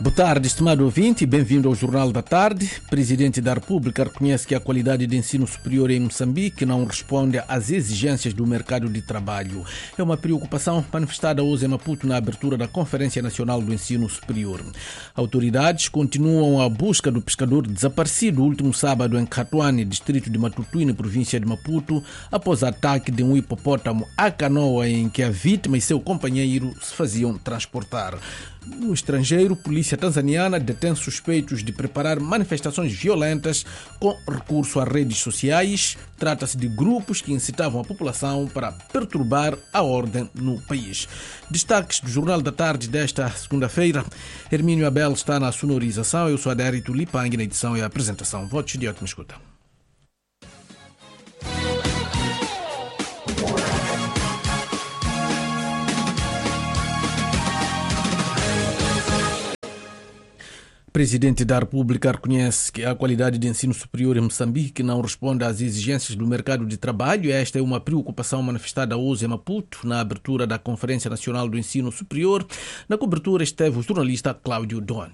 Boa tarde, estimado ouvinte, bem-vindo ao Jornal da Tarde. O Presidente da República reconhece que a qualidade de ensino superior em Moçambique não responde às exigências do mercado de trabalho. É uma preocupação manifestada hoje em Maputo na abertura da Conferência Nacional do Ensino Superior. Autoridades continuam a busca do pescador desaparecido último sábado em Catuane, distrito de Matutuine, província de Maputo, após ataque de um hipopótamo à canoa em que a vítima e seu companheiro se faziam transportar. No estrangeiro, polícia tanzaniana detém suspeitos de preparar manifestações violentas com recurso a redes sociais. Trata-se de grupos que incitavam a população para perturbar a ordem no país. Destaques do Jornal da Tarde desta segunda-feira. Hermínio Abel está na sonorização. Eu sou Adérito Lipang na edição e a apresentação. Votos de ótima escuta. O Presidente da República reconhece que a qualidade de ensino superior em Moçambique não responde às exigências do mercado de trabalho. Esta é uma preocupação manifestada hoje em Maputo, na abertura da Conferência Nacional do Ensino Superior. Na cobertura esteve o jornalista Cláudio Doni.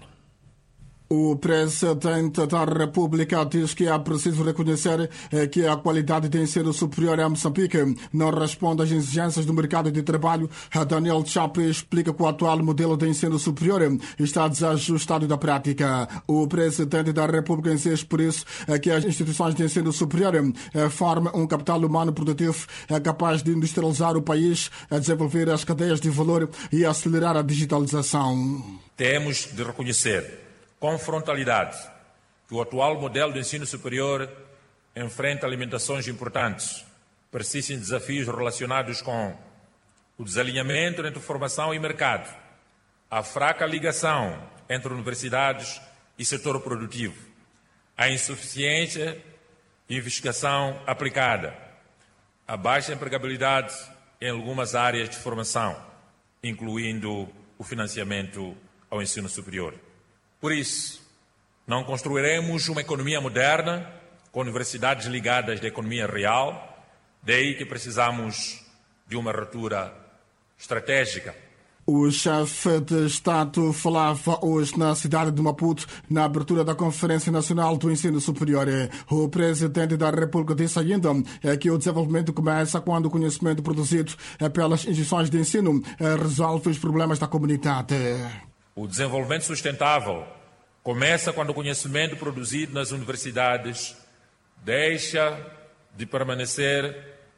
O Presidente da República diz que é preciso reconhecer que a qualidade de ensino superior em Moçambique não responde às exigências do mercado de trabalho. Daniel Chape explica que o atual modelo de ensino superior está desajustado da prática. O Presidente da República insiste por isso que as instituições de ensino superior formem um capital humano produtivo capaz de industrializar o país, desenvolver as cadeias de valor e acelerar a digitalização. Temos de reconhecer com frontalidade que o atual modelo de ensino superior enfrenta limitações importantes. Persistem desafios relacionados com o desalinhamento entre formação e mercado, a fraca ligação entre universidades e setor produtivo, a insuficiência de investigação aplicada, a baixa empregabilidade em algumas áreas de formação, incluindo o financiamento ao ensino superior. Por isso, não construiremos uma economia moderna com universidades ligadas à economia real, daí que precisamos de uma ruptura estratégica. O chefe de Estado falava hoje na cidade de Maputo, na abertura da Conferência Nacional do Ensino Superior. O Presidente da República disse ainda que o desenvolvimento começa quando o conhecimento produzido pelas instituições de ensino resolve os problemas da comunidade. O desenvolvimento sustentável começa quando o conhecimento produzido nas universidades deixa de permanecer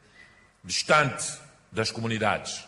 distante das comunidades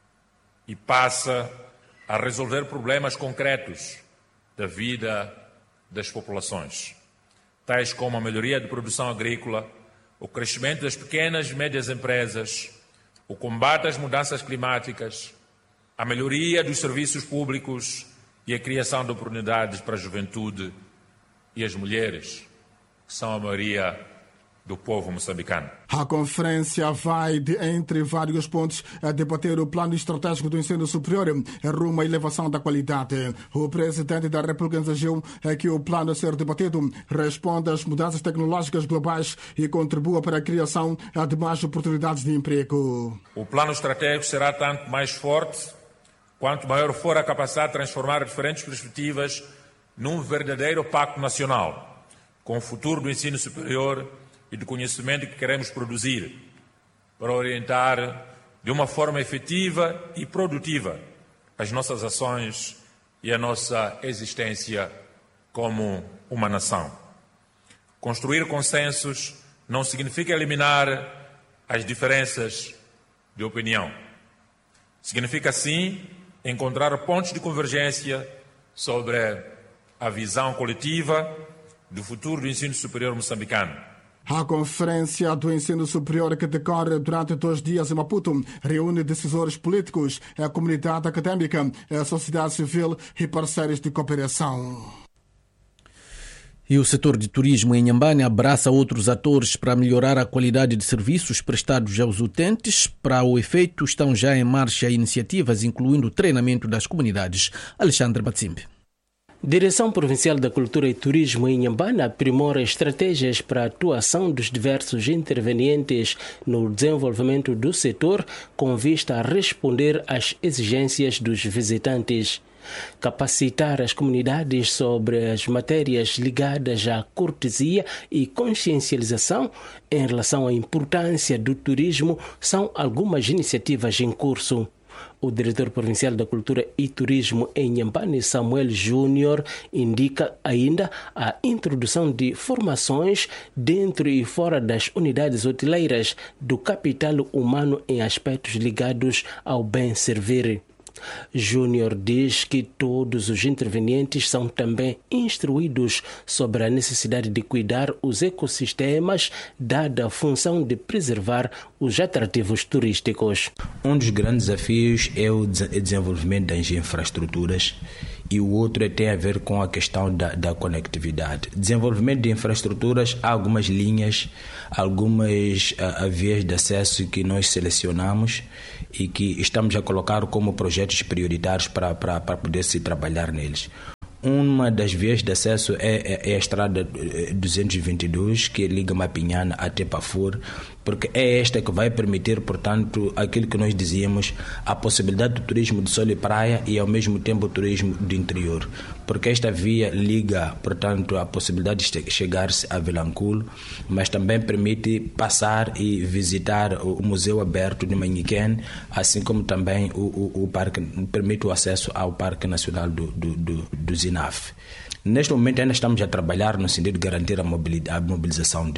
e passa a resolver problemas concretos da vida das populações, tais como a melhoria de produção agrícola, o crescimento das pequenas e médias empresas, o combate às mudanças climáticas, a melhoria dos serviços públicos e a criação de oportunidades para a juventude e as mulheres, que são a maioria do povo moçambicano. A conferência vai, entre vários pontos, debater o plano estratégico do ensino superior rumo à elevação da qualidade. O Presidente da República exigiu que o plano a ser debatido responda às mudanças tecnológicas globais e contribua para a criação de mais oportunidades de emprego. O plano estratégico será tanto mais forte quanto maior for a capacidade de transformar diferentes perspectivas num verdadeiro pacto nacional, com o futuro do ensino superior e do conhecimento que queremos produzir, para orientar de uma forma efetiva e produtiva as nossas ações e a nossa existência como uma nação. Construir consensos não significa eliminar as diferenças de opinião. Significa, sim, encontrar pontos de convergência sobre a visão coletiva do futuro do ensino superior moçambicano. A Conferência do Ensino Superior, que decorre durante 2 dias em Maputo, reúne decisores políticos, a comunidade académica, a sociedade civil e parceiros de cooperação. E o setor de turismo em Inhambane abraça outros atores para melhorar a qualidade de serviços prestados aos utentes. Para o efeito, estão já em marcha iniciativas, incluindo o treinamento das comunidades. Alexandre Batsimbe. Direção Provincial da Cultura e Turismo em Inhambane aprimora estratégias para a atuação dos diversos intervenientes no desenvolvimento do setor com vista a responder às exigências dos visitantes. Capacitar as comunidades sobre as matérias ligadas à cortesia e consciencialização em relação à importância do turismo são algumas iniciativas em curso. O diretor provincial da Cultura e Turismo em Inhambane, Samuel Júnior, indica ainda a introdução de formações dentro e fora das unidades hoteleiras do capital humano em aspectos ligados ao bem servir. Júnior diz que todos os intervenientes são também instruídos sobre a necessidade de cuidar os ecossistemas, dada a função de preservar os atrativos turísticos. Um dos grandes desafios é o desenvolvimento das infraestruturas e o outro tem a ver com a questão da conectividade. Desenvolvimento de infraestruturas, há algumas linhas, algumas vias de acesso que nós selecionamos e que estamos a colocar como projetos prioritários para poder se trabalhar neles. Uma das vias de acesso é a estrada 222, que liga Mapinhana até Pafur, porque é esta que vai permitir, portanto, aquilo que nós dizíamos, a possibilidade do turismo de sol e praia e, ao mesmo tempo, o turismo do interior. Porque esta via liga, portanto, a possibilidade de chegar-se a Vilanculo, mas também permite passar e visitar o Museu Aberto de Manhiquén, assim como também o parque, permite o acesso ao Parque Nacional do Zinaf. Neste momento ainda estamos a trabalhar no sentido de garantir a mobilização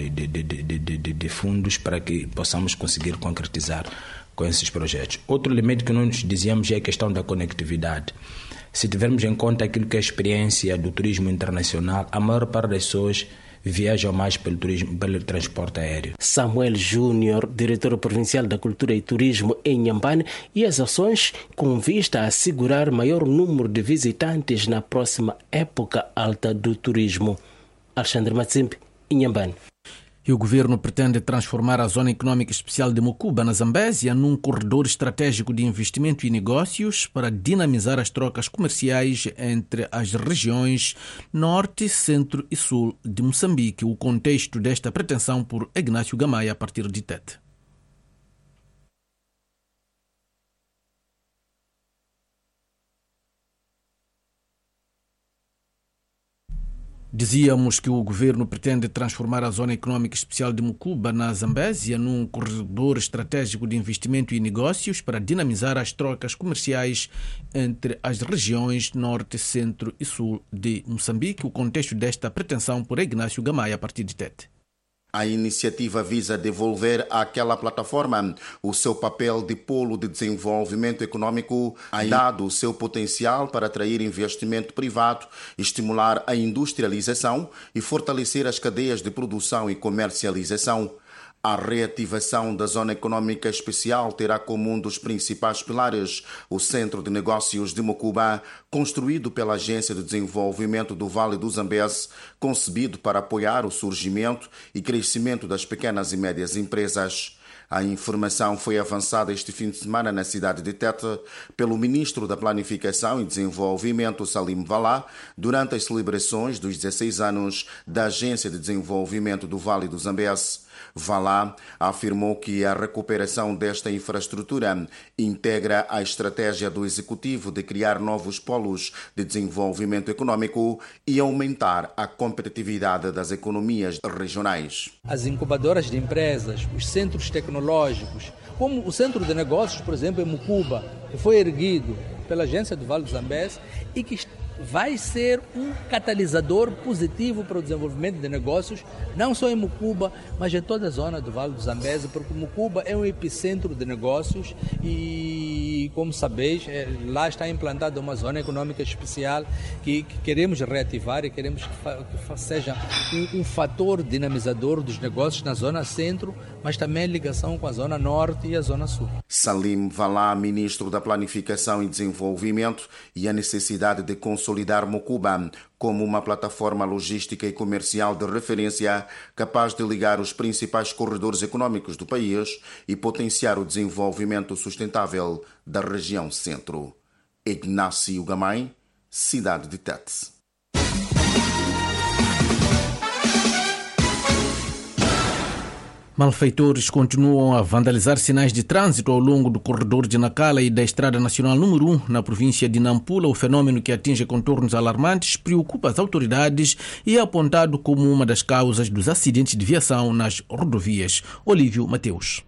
de fundos para que possamos conseguir concretizar com esses projetos. Outro elemento que nós dizíamos é a questão da conectividade. Se tivermos em conta aquilo que é a experiência do turismo internacional, a maior parte das pessoas viajam mais pelo transporte aéreo. Samuel Júnior, diretor provincial da Cultura e Turismo em Inhambane, e as ações com vista a assegurar maior número de visitantes na próxima época alta do turismo. Alexandre Matsimpe, Inhambane. E o governo pretende transformar a Zona Econômica Especial de Mucuba, na Zambésia, num corredor estratégico de investimento e negócios para dinamizar as trocas comerciais entre as regiões Norte, Centro e Sul de Moçambique. O contexto desta pretensão por Ignácio Gamaia, a partir de Tete. Dizíamos que o governo pretende transformar a Zona Econômica Especial de Mucuba, na Zambésia, num corredor estratégico de investimento e negócios para dinamizar as trocas comerciais entre as regiões Norte, Centro e Sul de Moçambique. O contexto desta pretensão por Ignácio Gamaia, a partir de Tete. A iniciativa visa devolver àquela plataforma o seu papel de polo de desenvolvimento econômico, dado o seu potencial para atrair investimento privado, estimular a industrialização e fortalecer as cadeias de produção e comercialização. A reativação da Zona Econômica Especial terá como um dos principais pilares o Centro de Negócios de Mucuba, construído pela Agência de Desenvolvimento do Vale do Zambeze, concebido para apoiar o surgimento e crescimento das pequenas e médias empresas. A informação foi avançada este fim de semana na cidade de Tete pelo ministro da Planificação e Desenvolvimento, Salim Valá, durante as celebrações dos 16 anos da Agência de Desenvolvimento do Vale do Zambeze. Valá afirmou que a recuperação desta infraestrutura integra a estratégia do Executivo de criar novos polos de desenvolvimento econômico e aumentar a competitividade das economias regionais. As incubadoras de empresas, os centros tecnológicos, como o Centro de Negócios, por exemplo, em Mucuba, que foi erguido pela Agência do Vale do Zambeze e que vai ser um catalisador positivo para o desenvolvimento de negócios, não só em Mucuba, mas em toda a zona do Vale do Zambeze, porque Mucuba é um epicentro de negócios e, como sabeis, lá está implantada uma zona econômica especial que queremos reativar e queremos que seja um fator dinamizador dos negócios na zona centro, mas também em ligação com a zona norte e a zona sul. Salim Valá, ministro da Planificação e Desenvolvimento, e a necessidade de consolidar Mucuba como uma plataforma logística e comercial de referência capaz de ligar os principais corredores econômicos do país e potenciar o desenvolvimento sustentável da região centro. Ignácio Gamay, cidade de Tete. Malfeitores continuam a vandalizar sinais de trânsito ao longo do corredor de Nacala e da Estrada Nacional número 1, na província de Nampula. O fenômeno, que atinge contornos alarmantes, preocupa as autoridades e é apontado como uma das causas dos acidentes de viação nas rodovias. Olívio Mateus.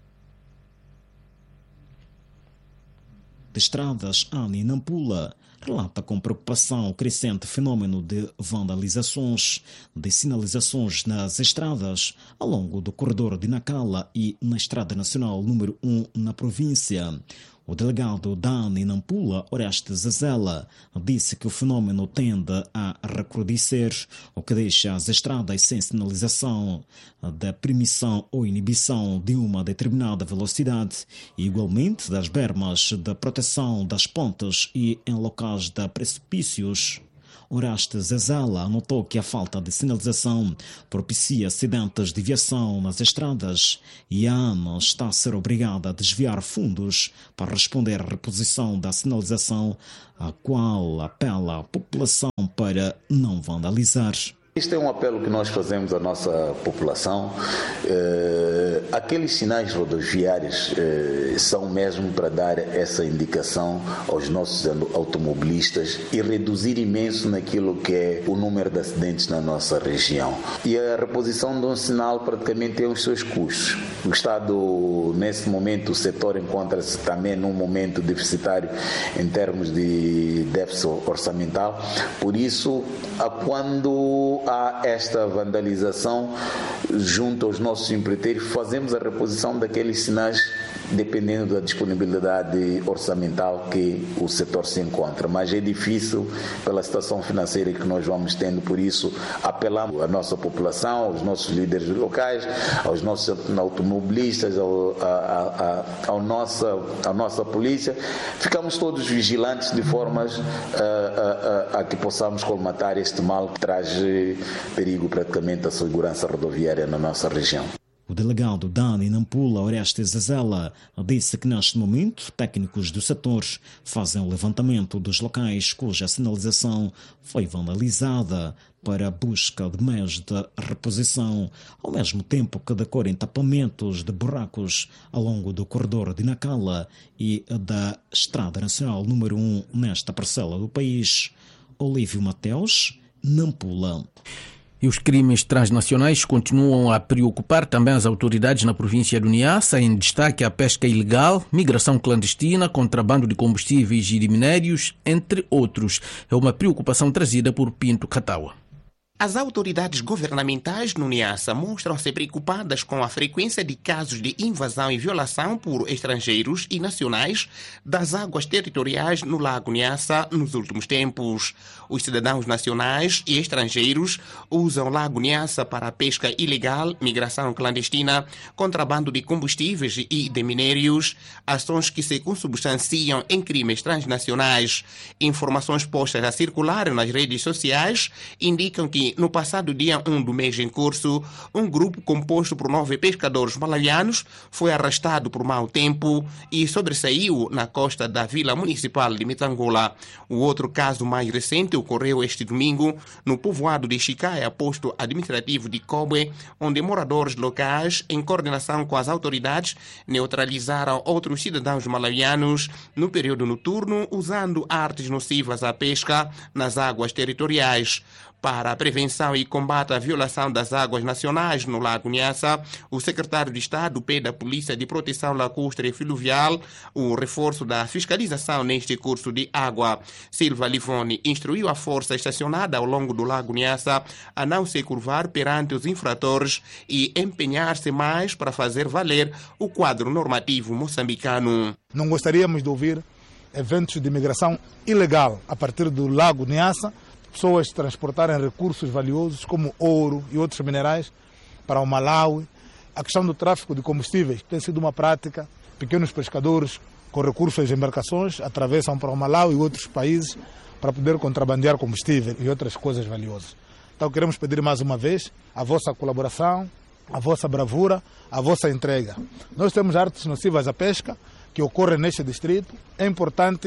De Estradas, Ani Nampula relata com preocupação o crescente fenômeno de vandalizações de sinalizações nas estradas ao longo do corredor de Nacala e na Estrada Nacional número 1 na província. O delegado da ANI Nampula, Orestes Zazela, disse que o fenômeno tende a recrudescer, o que deixa as estradas sem sinalização da permissão ou inibição de uma determinada velocidade e, igualmente, das bermas de proteção das pontes e em locais de precipícios. Orestes Zazela anotou que a falta de sinalização propicia acidentes de viação nas estradas e a ANA está a ser obrigada a desviar fundos para responder à reposição da sinalização, a qual apela à população para não vandalizar. Este é um apelo que nós fazemos à nossa população. Aqueles sinais rodoviários são mesmo para dar essa indicação aos nossos automobilistas e reduzir imenso naquilo que é o número de acidentes na nossa região. E a reposição de um sinal praticamente tem os seus custos. O Estado, nesse momento, o setor encontra-se também num momento deficitário em termos de déficit orçamental. Por isso, quando há esta vandalização junto aos nossos empreiteiros, fazemos a reposição daqueles sinais dependendo da disponibilidade orçamental que o setor se encontra. Mas é difícil pela situação financeira que nós vamos tendo, por isso apelamos à nossa população, aos nossos líderes locais, aos nossos automobilistas, à nossa polícia. Ficamos todos vigilantes de formas a que possamos colmatar este mal que traz perigo praticamente à segurança rodoviária na nossa região. O delegado da ANI Nampula, Orestes Zazela, disse que neste momento técnicos do setor fazem o levantamento dos locais cuja sinalização foi vandalizada para a busca de meios de reposição, ao mesmo tempo que decorrem tapamentos de buracos ao longo do corredor de Nacala e da Estrada Nacional número 1 nesta parcela do país. Olívio Mateus, Nampula. E os crimes transnacionais continuam a preocupar também as autoridades na província do Niassa, em destaque a pesca ilegal, migração clandestina, contrabando de combustíveis e de minérios, entre outros. É uma preocupação trazida por Pinto Catawa. As autoridades governamentais no Niassa mostram-se preocupadas com a frequência de casos de invasão e violação por estrangeiros e nacionais das águas territoriais no Lago Niassa nos últimos tempos. Os cidadãos nacionais e estrangeiros usam o Lago Niassa para pesca ilegal, migração clandestina, contrabando de combustíveis e de minérios, ações que se consubstanciam em crimes transnacionais. Informações postas a circular nas redes sociais indicam que no passado dia 1 do mês em curso, um grupo composto por 9 pescadores malawianos foi arrastado por mau tempo e sobressaiu na costa da Vila Municipal de Mitangola. O outro caso mais recente ocorreu este domingo no povoado de Chicaia, posto administrativo de Kobe, onde moradores locais, em coordenação com as autoridades, neutralizaram outros cidadãos malawianos no período noturno, usando artes nocivas à pesca nas águas territoriais. Para a prevenção e combate à violação das águas nacionais no Lago Niassa, o secretário de Estado pede à Polícia de Proteção Lacustre e Fluvial o reforço da fiscalização neste curso de água. Silva Livoni instruiu a força estacionada ao longo do Lago Niassa a não se curvar perante os infratores e empenhar-se mais para fazer valer o quadro normativo moçambicano. Não gostaríamos de ouvir eventos de imigração ilegal a partir do Lago Niassa, pessoas transportarem recursos valiosos como ouro e outros minerais para o Malawi. A questão do tráfico de combustíveis tem sido uma prática. Pequenos pescadores com recursos de embarcações atravessam para o Malawi e outros países para poder contrabandear combustível e outras coisas valiosas. Então queremos pedir mais uma vez a vossa colaboração, a vossa bravura, a vossa entrega. Nós temos artes nocivas à pesca que ocorrem neste distrito. É importante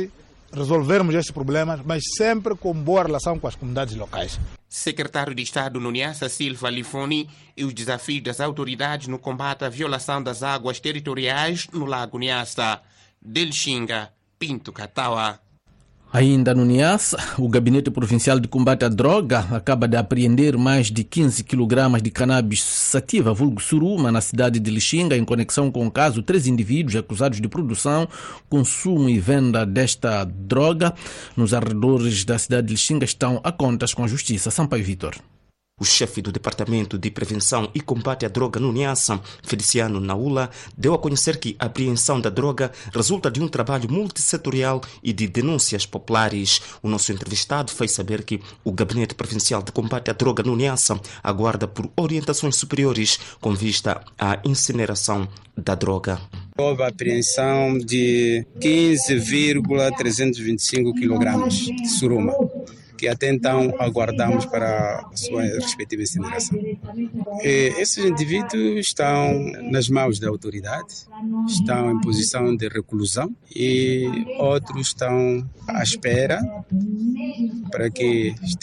resolvermos estes problemas, mas sempre com boa relação com as comunidades locais. Secretário de Estado no Niassa, Silva Lifoni, e os desafios das autoridades no combate à violação das águas territoriais no Lago Niassa. Del Xinga, Pinto Catawa. Ainda no Niassa, o Gabinete Provincial de Combate à Droga acaba de apreender mais de 15 kg de cannabis sativa, vulgo suruma, na cidade de Lixinga, em conexão com o caso 3 indivíduos acusados de produção, consumo e venda desta droga. Nos arredores da cidade de Lixinga estão a contas com a Justiça. Sampaio Vitor. O chefe do Departamento de Prevenção e Combate à Droga no Niassa, Feliciano Naula, deu a conhecer que a apreensão da droga resulta de um trabalho multissetorial e de denúncias populares. O nosso entrevistado fez saber que o Gabinete Provincial de Combate à Droga no Niassa aguarda por orientações superiores com vista à incineração da droga. Houve a apreensão de 15,325 kg de suruma, que até então aguardamos para a sua respectiva incineração. Esses indivíduos estão nas mãos da autoridade, estão em posição de reclusão e outros estão à espera para que